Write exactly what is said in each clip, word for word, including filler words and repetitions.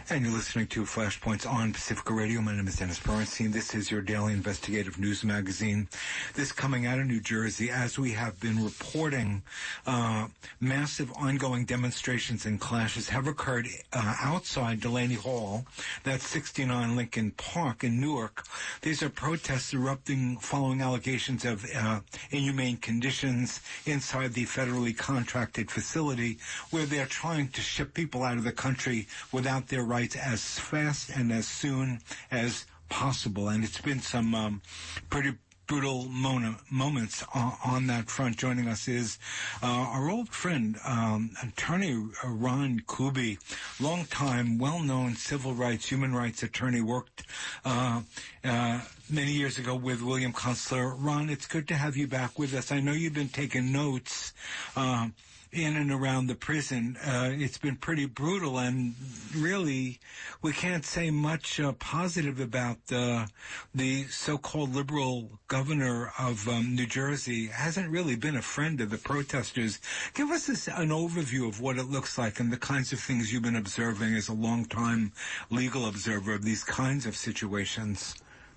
And you're listening to Flashpoints on Pacifica Radio. My name is Dennis Bernstein. This is your daily investigative news magazine. This coming out of New Jersey, as we have been reporting, uh, massive ongoing demonstrations and clashes have occurred uh, outside Delaney Hall, that's sixty-nine Lincoln Park in Newark. These are protests erupting following allegations of uh, inhumane conditions inside the federally contracted facility, where they're trying to ship people out of the country without their rights as fast and as soon as possible. And it's been some um, pretty brutal mon- moments on, on that front. Joining us is uh, our old friend, um, attorney Ron Kuby, longtime, well-known civil rights, human rights attorney, worked uh, uh, many years ago with William Kunstler. Ron, it's good to have you back with us. I know you've been taking notes uh, in and around the prison. Uh, it's been pretty brutal, and really we can't say much uh, positive about uh, the so-called liberal governor of um, New Jersey. Hasn't really been a friend of the protesters. Give us this, an overview of what it looks like and the kinds of things you've been observing as a long-time legal observer of these kinds of situations.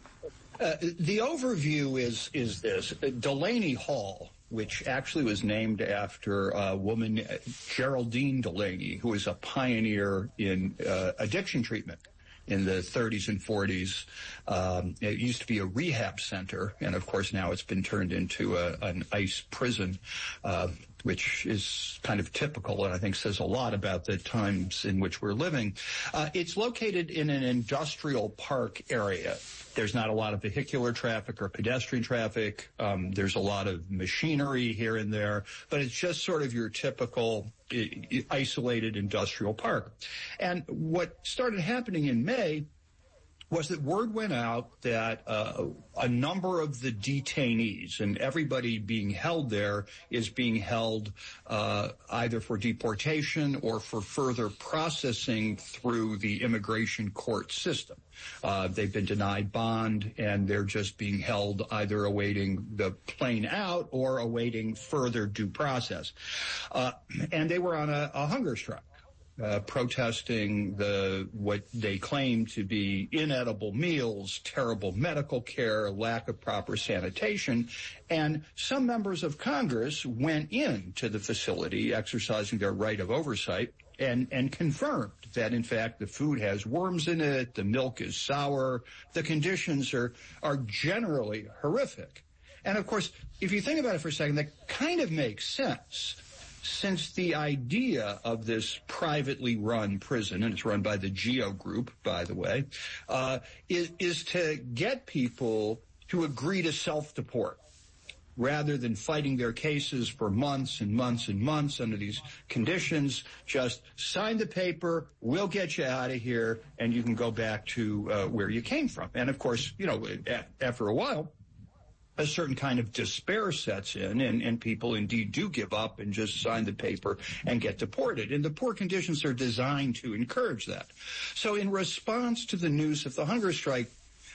Uh, the overview is is this. Delaney Hall, which actually was named after a woman, Geraldine Delaney, who was a pioneer in uh, addiction treatment in the thirties and forties. Um, it used to be a rehab center, and of course now it's been turned into a, an ICE prison, uh, which is kind of typical and I think says a lot about the times in which we're living. Uh, it's located in an industrial park area. There's not a lot of vehicular traffic or pedestrian traffic. Um, there's a lot of machinery here and there, but it's just sort of your typical I- isolated industrial park. And what started happening in May was that word went out that uh, a number of the detainees, and everybody being held there is being held uh, either for deportation or for further processing through the immigration court system. Uh, they've been denied bond, and they're just being held either awaiting the plane out or awaiting further due process. Uh, and they were on a, a hunger strike. Uh, protesting the what they claim to be inedible meals, terrible medical care, lack of proper sanitation, and some members of Congress went into the facility, exercising their right of oversight, and, and confirmed that, in fact, the food has worms in it, the milk is sour, the conditions are, are generally horrific. And, of course, if you think about it for a second, that kind of makes sense, since the idea of this privately run prison, and it's run by the Geo Group, by the way, uh, is, is to get people to agree to self-deport rather than fighting their cases for months and months and months under these conditions. Just sign the paper, we'll get you out of here, and you can go back to uh, where you came from. And, of course, you know, after a while, a certain kind of despair sets in, and, and people indeed do give up and just sign the paper and get deported. And the poor conditions are designed to encourage that. So in response to the news of the hunger strike,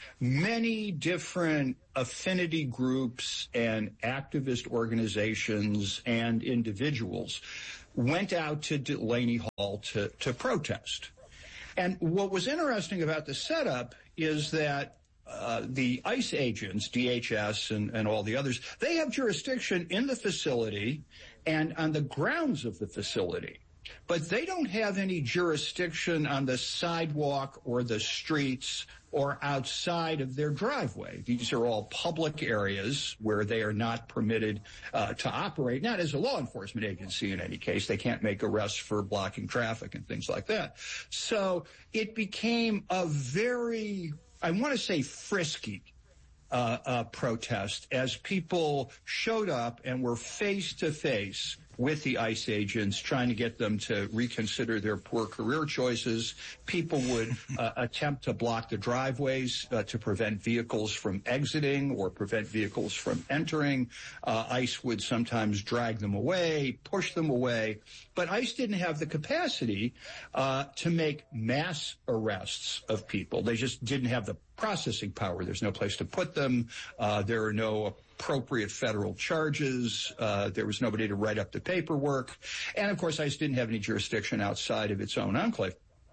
many different affinity groups and activist organizations and individuals went out to Delaney Hall to, to protest. And what was interesting about the setup is that Uh, the ICE agents, D H S and, and all the others, they have jurisdiction in the facility and on the grounds of the facility. But they don't have any jurisdiction on the sidewalk or the streets or outside of their driveway. These are all public areas where they are not permitted uh, to operate, not as a law enforcement agency in any case. They can't make arrests for blocking traffic and things like that. So it became a very, I want to say, frisky uh, uh, protest as people showed up and were face to face with the ICE agents, trying to get them to reconsider their poor career choices. People would uh, attempt to block the driveways uh, to prevent vehicles from exiting or prevent vehicles from entering. Uh, ICE would sometimes drag them away, push them away. But ICE didn't have the capacity uh, to make mass arrests of people. They just didn't have the processing power. There's no place to put them. Uh, there are no appropriate federal charges. Uh, there was nobody to write up the paperwork. And, of course, ICE didn't have any jurisdiction outside of its own enclave.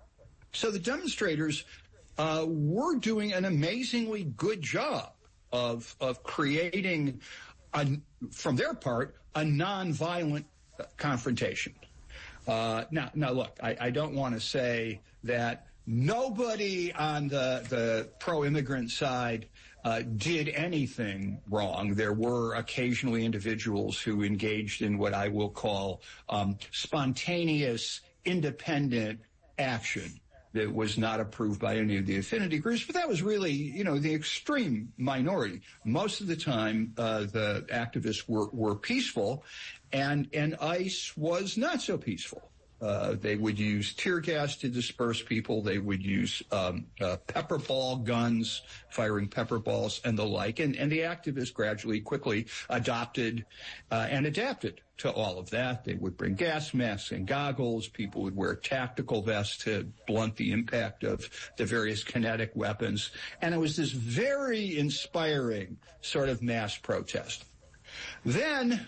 So the demonstrators uh, were doing an amazingly good job of of creating, a, from their part, a nonviolent confrontation. Uh, now, now, look, I, I don't want to say that nobody on the, the pro-immigrant side uh, did anything wrong. There were occasionally individuals who engaged in what I will call um, spontaneous, independent action that was not approved by any of the affinity groups, but that was really, you know, the extreme minority. Most of the time, uh, the activists were, were peaceful, and, and ICE was not so peaceful. Uh, they would use tear gas to disperse people. They would use um, uh, pepper ball guns, firing pepper balls and the like. And, and the activists gradually, quickly adopted uh, and adapted to all of that. They would bring gas masks and goggles. People would wear tactical vests to blunt the impact of the various kinetic weapons. And it was this very inspiring sort of mass protest. Then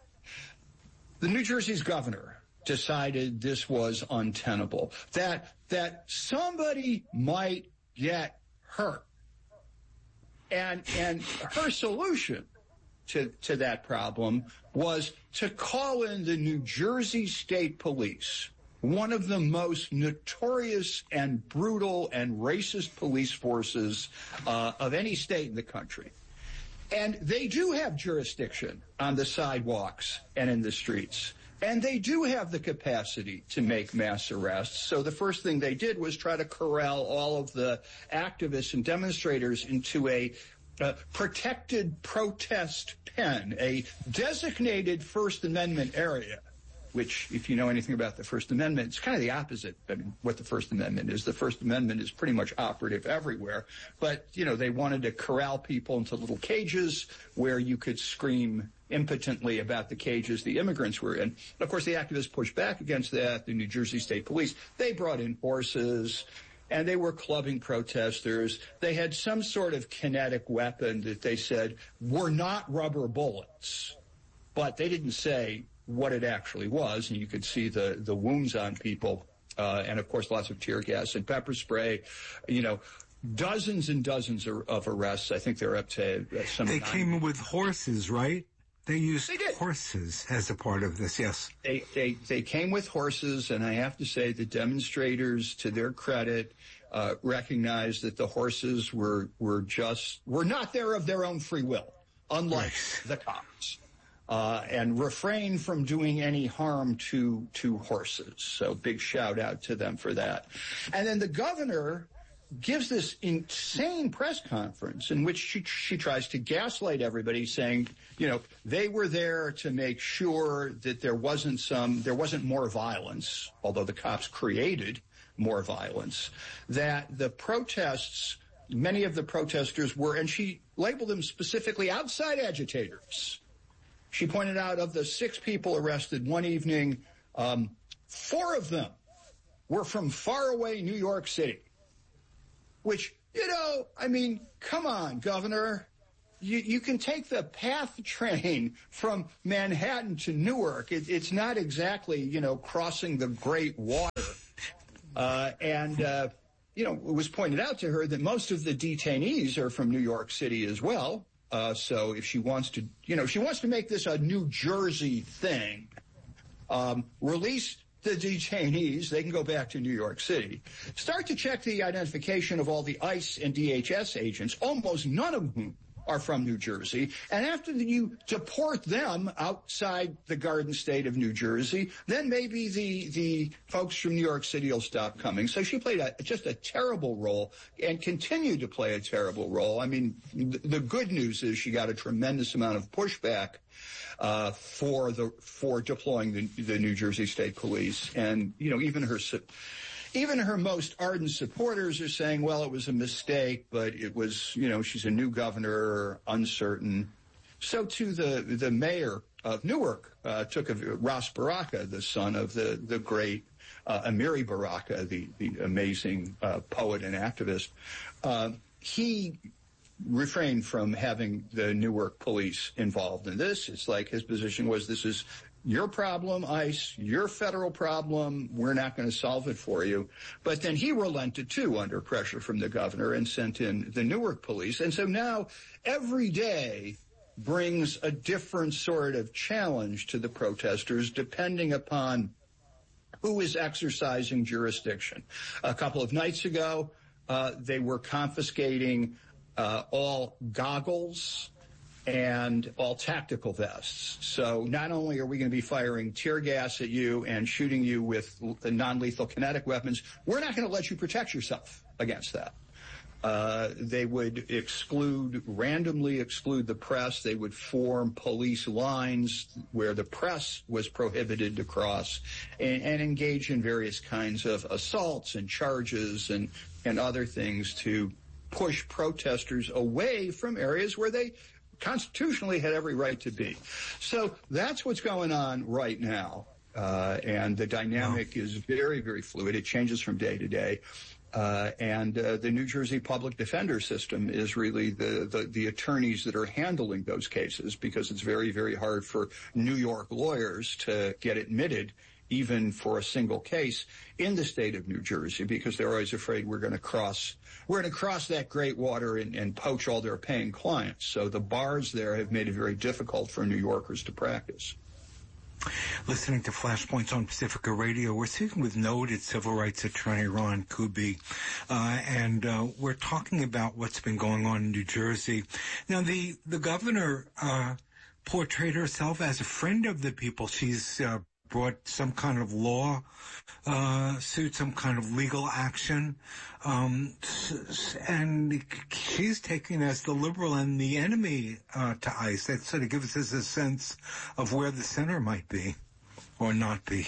the New Jersey's governor decided this was untenable, that that somebody might get hurt. And and her solution to, to that problem was to call in the New Jersey State Police, one of the most notorious and brutal and racist police forces uh, of any state in the country. And they do have jurisdiction on the sidewalks and in the streets. And they do have the capacity to make mass arrests. So the first thing they did was try to corral all of the activists and demonstrators into a uh, protected protest pen, a designated First Amendment area, which, if you know anything about the First Amendment, it's kind of the opposite of what the First Amendment is. The First Amendment is pretty much operative everywhere. But, you know, they wanted to corral people into little cages where you could scream impotently about the cages the immigrants were in. Of course, the activists pushed back against that. The New Jersey State Police, they brought in horses, and they were clubbing protesters. They had some sort of kinetic weapon that they said were not rubber bullets, but they didn't say what it actually was, and you could see the, the wounds on people, uh, and, of course, lots of tear gas and pepper spray, you know, dozens and dozens of, of arrests. I think they're up to uh, some... They nine. Came with horses, right? They used they did. horses as a part of this, yes. They, they they came with horses, and I have to say the demonstrators, to their credit, uh, recognized that the horses were were just were not there of their own free will, unlike right. the cops, uh, and refrained from doing any harm to to horses. So big shout out to them for that. And then the governor gives this insane press conference in which she, she tries to gaslight everybody, saying, you know, they were there to make sure that there wasn't some, there wasn't more violence, although the cops created more violence, that the protests, many of the protesters were, and she labeled them specifically outside agitators. She pointed out of the six people arrested one evening, um, four of them were from faraway New York City. Which, you know, I mean, come on, Governor. You, you can take the PATH train from Manhattan to Newark. It, it's not exactly, you know, crossing the Great Water. Uh, and, uh, you know, it was pointed out to her that most of the detainees are from New York City as well. Uh, so if she wants to, you know, if she wants to make this a New Jersey thing, um, release the detainees, they can go back to New York City. Start to check the identification of all the ICE and D H S agents, almost none of whom are from New Jersey. And after you deport them outside the Garden State of New Jersey, then maybe the the folks from New York City will stop coming. So she played a, just a terrible role and continued to play a terrible role. I mean, the, the good news is she got a tremendous amount of pushback Uh, for the for deploying the, the New Jersey State Police, and you know even her even her most ardent supporters are saying, well, it was a mistake, but it was, you know, she's a new governor, uncertain. So too the the mayor of Newark uh, took a Ras Baraka, the son of the the great uh, Amiri Baraka, the the amazing uh, poet and activist. Uh, he refrained from having the Newark police involved in this. It's like his position was, this is your problem, ICE, your federal problem, we're not going to solve it for you. But then he relented, too, under pressure from the governor and sent in the Newark police. And so now every day brings a different sort of challenge to the protesters, depending upon who is exercising jurisdiction. A couple of nights ago, uh, they were confiscating uh, all goggles and all tactical vests. So not only are we going to be firing tear gas at you and shooting you with non-lethal kinetic weapons, we're not going to let you protect yourself against that. Uh, they would exclude, randomly exclude the press. They would form police lines where the press was prohibited to cross, and, and engage in various kinds of assaults and charges and, and other things to push protesters away from areas where they constitutionally had every right to be. So that's what's going on right now. Uh, and the dynamic wow. is very, very fluid. It changes from day to day. Uh, and uh, the New Jersey public defender system is really the, the, the attorneys that are handling those cases, because it's very, very hard for New York lawyers to get admitted even for a single case in the state of New Jersey, because they're always afraid we're going to cross we're going to cross that great water and, and poach all their paying clients. So the bars there have made it very difficult for New Yorkers to practice. Listening to Flashpoints on Pacifica Radio, we're speaking with noted civil rights attorney Ron Kuby, uh, and uh, we're talking about what's been going on in New Jersey. Now, the, the governor uh, portrayed herself as a friend of the people. She's uh, brought some kind of law uh, suit, some kind of legal action, um, and she's taken as the liberal and the enemy uh, to ICE. That sort of gives us a sense of where the center might be or not be.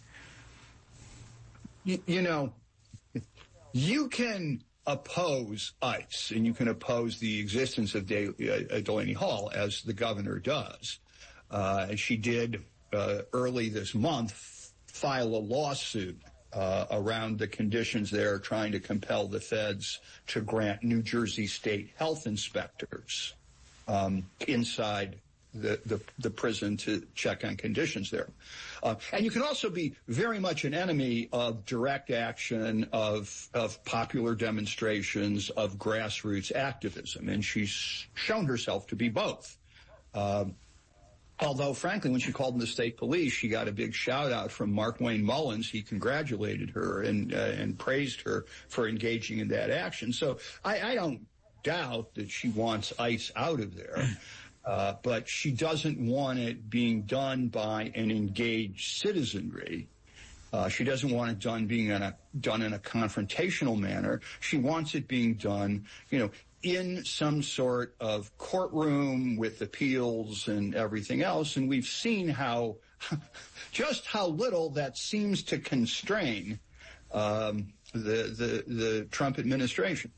You, you know, you can oppose ICE, and you can oppose the existence of De- uh, Delaney Hall, as the governor does. Uh, and she did Uh, early this month, file a lawsuit uh, around the conditions there, trying to compel the feds to grant New Jersey state health inspectors um, inside the, the, the prison to check on conditions there. Uh, and you can also be very much an enemy of direct action, of, of popular demonstrations, of grassroots activism. And she's shown herself to be both. Um, Although, frankly, when she called in the state police, she got a big shout-out from Mark Wayne Mullins. He congratulated her and uh, and praised her for engaging in that action. So I, I don't doubt that she wants ICE out of there, uh, but she doesn't want it being done by an engaged citizenry. Uh, she doesn't want it done being in a, done in a confrontational manner. She wants it being done, you know, in some sort of courtroom with appeals and everything else. And we've seen how, just how little that seems to constrain um, the, the, the Trump administration.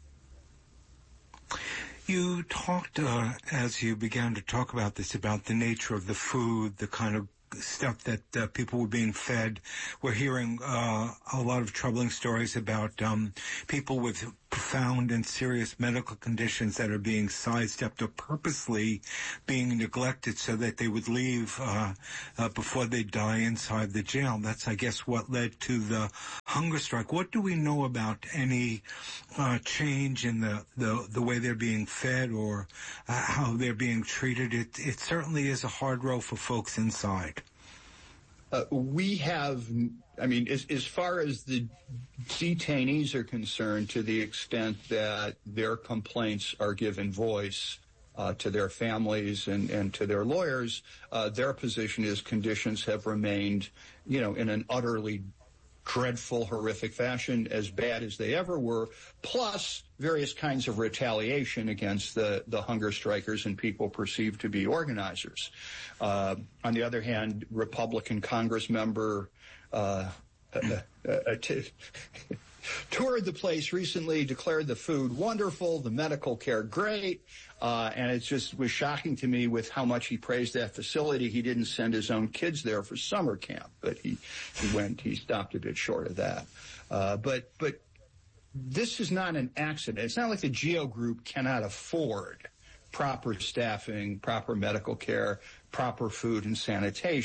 You talked, uh, as you began to talk about this, about the nature of the food, the kind of stuff that uh, people were being fed. We're hearing uh, a lot of troubling stories about um, people with profound and serious medical conditions that are being sidestepped or purposely being neglected so that they would leave uh, uh, before they die inside the jail. That's, I guess, what led to the hunger strike. What do we know about any uh, change in the, the, the way they're being fed or uh, how they're being treated? It, it certainly is a hard row for folks inside. Uh, we have, I mean, as, as far as the detainees are concerned, to the extent that their complaints are given voice uh, to their families and, and to their lawyers, uh, their position is conditions have remained, you know, in an utterly dreadful, horrific fashion, as bad as they ever were, plus various kinds of retaliation against the, the hunger strikers and people perceived to be organizers. Uh, on the other hand, Republican Congress member uh, uh, uh, t- toured the place recently, declared the food wonderful, the medical care great, uh, and it just was shocking to me with how much he praised that facility. He didn't send his own kids there for summer camp, but he, he went, he stopped a bit short of that. Uh, but, but this is not an accident. It's not like the GEO Group cannot afford proper staffing, proper medical care, proper food and sanitation.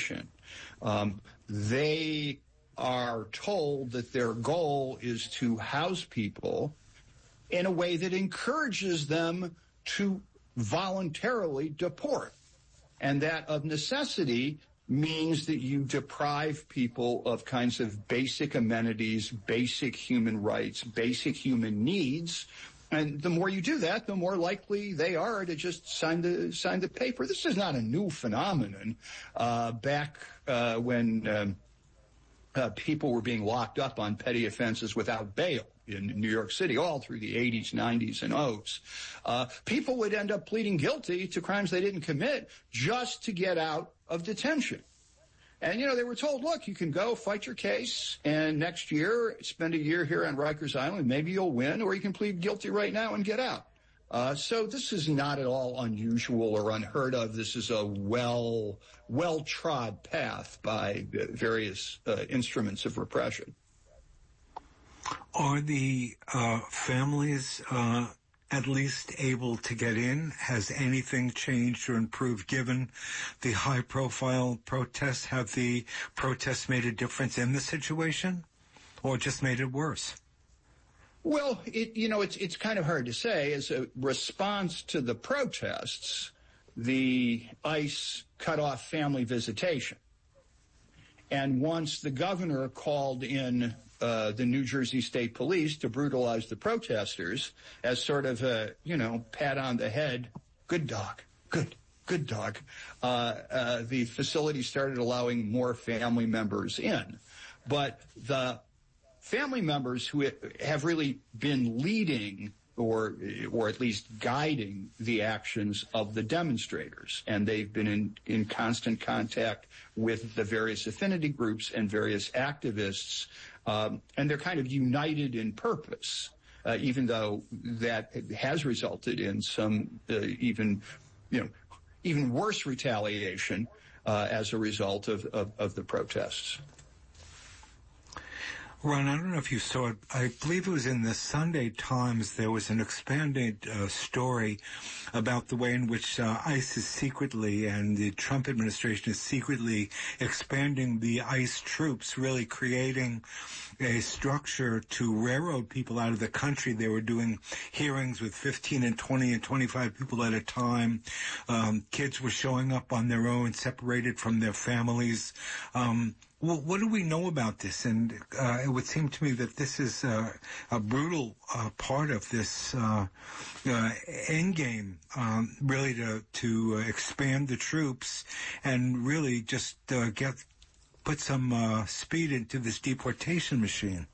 Um, they are told that their goal is to house people in a way that encourages them to voluntarily deport. And that of necessity means that you deprive people of kinds of basic amenities, basic human rights, basic human needs. And the more you do that, the more likely they are to just sign the sign the paper. This is not a new phenomenon. Uh, back uh, when um, uh, people were being locked up on petty offenses without bail in New York City, all through the eighties, nineties, and O's, uh, people would end up pleading guilty to crimes they didn't commit just to get out of detention. And, you know, they were told, look, you can go fight your case, and next year spend a year here on Rikers Island. Maybe you'll win, or you can plead guilty right now and get out. Uh, so this is not at all unusual or unheard of. This is a well, well-trod path by various uh, instruments of repression. Are the uh, families uh, at least able to get in? Has anything changed or improved given the high-profile protests? Have the protests made a difference in the situation, or just made it worse? Well, it, you know, it's it's kind of hard to say. As a response to the protests, the ICE cut off family visitation. And once the governor called in uh, the New Jersey State Police to brutalize the protesters as sort of a, you know, pat on the head, good dog, good, good dog, uh, uh, the facility started allowing more family members in. But the family members who have really been leading or or at least guiding the actions of the demonstrators. And they've been in, in constant contact with the various affinity groups and various activists, um, and they're kind of united in purpose, uh, even though that has resulted in some uh, even, you know, even worse retaliation uh, as a result of, of, of the protests. Ron, I don't know if you saw it. I believe it was in the Sunday Times. There was an expanded uh, story about the way in which uh, ICE is secretly, and the Trump administration is secretly expanding the ICE troops, really creating a structure to railroad people out of the country. They were doing hearings with fifteen and twenty and twenty-five people at a time. Um, kids were showing up on their own, separated from their families. Um, Well, what do we know about this? And uh, it would seem to me that this is uh, a brutal uh, part of this uh, uh, end game, um, really to to uh, expand the troops and really just uh, get put some uh, speed into this deportation machine.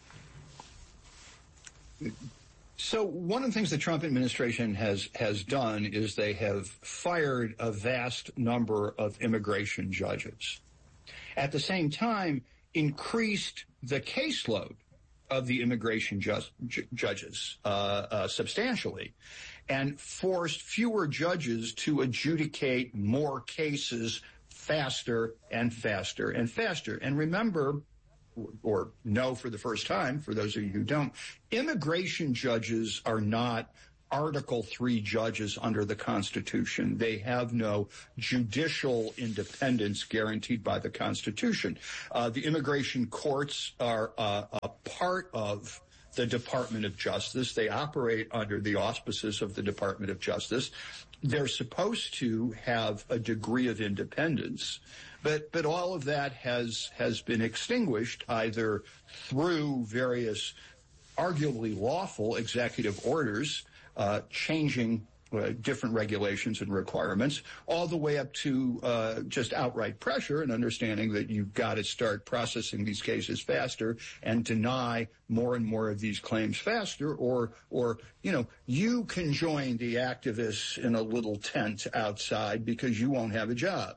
So one of the things the Trump administration has has done is they have fired a vast number of immigration judges. At the same time, increased the caseload of the immigration ju- ju- judges uh, uh, substantially, and forced fewer judges to adjudicate more cases faster and faster and faster. And remember, or know for the first time, for those of you who don't, immigration judges are not Article three judges under the Constitution. They have no judicial independence guaranteed by the Constitution. Uh, the immigration courts are uh, a part of the Department of Justice. They operate under the auspices of the Department of Justice. They're supposed to have a degree of independence, but but all of that has has been extinguished either through various arguably lawful executive orders, Uh, changing uh, different regulations and requirements, all the way up to uh, just outright pressure and understanding that you've got to start processing these cases faster and deny more and more of these claims faster, or, or you know, you can join the activists in a little tent outside because you won't have a job.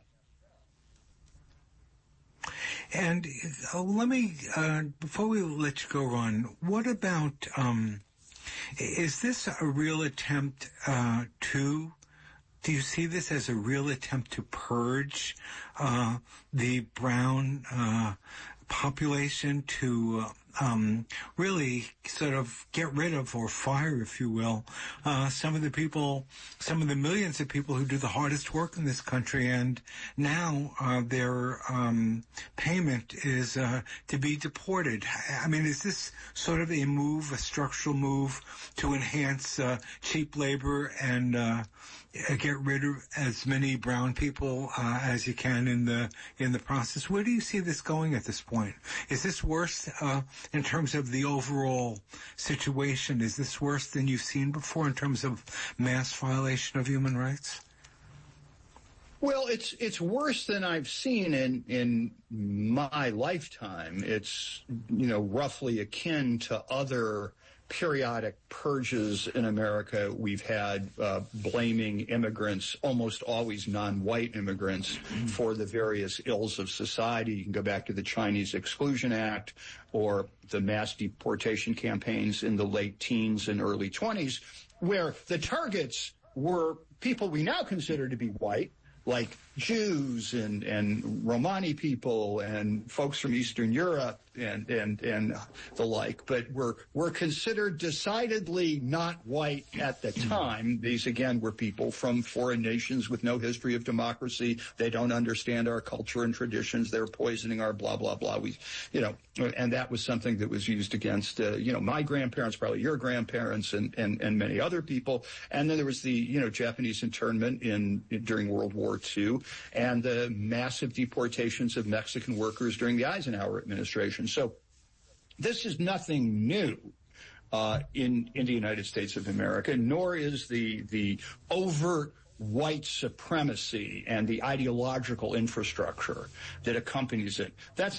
And uh, let me, uh, before we let you go, Ron, what about... Um Is this a real attempt uh, to, do you see this as a real attempt to purge uh, the brown uh, population, to uh, um, really sort of get rid of or fire, if you will, uh, some of the people, some of the millions of people who do the hardest work in this country, and now uh, their um, payment is uh, to be deported. I mean, is this sort of a move, a structural move to enhance uh, cheap labor and uh, get rid of as many brown people uh, as you can in the in the process? Where do you see this going at this point? Is this worse uh, in terms of the overall situation? Is this worse than you've seen before in terms of mass violation of human rights? Well, it's it's worse than I've seen in in my lifetime. It's, you know, roughly akin to other periodic purges in America we've had, uh, blaming immigrants, almost always non-white immigrants, mm-hmm. for the various ills of society. You can go back to the Chinese Exclusion Act or the mass deportation campaigns in the late teens and early twenties, where the targets were people we now consider to be white, like Jews and, and Romani people and folks from Eastern Europe and, and, and the like, but were, were considered decidedly not white at the time. These, again, were people from foreign nations with no history of democracy. They don't understand our culture and traditions. They're poisoning our blah, blah, blah. We, you know, and that was something that was used against, uh, you know, my grandparents, probably your grandparents and, and, and many other people. And then there was the, you know, Japanese internment in, in during World War Two and the massive deportations of Mexican workers during the Eisenhower administration. So this is nothing new uh, in, in the United States of America, nor is the, the overt white supremacy and the ideological infrastructure that accompanies it. That's